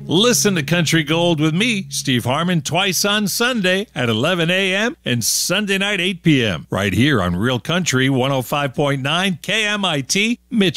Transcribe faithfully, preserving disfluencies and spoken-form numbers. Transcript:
Listen to Country Gold with me, Steve Harmon, twice on Sunday at eleven a.m. and Sunday night eight p.m. right here on Real Country one oh five point nine K M I T, Mitchell.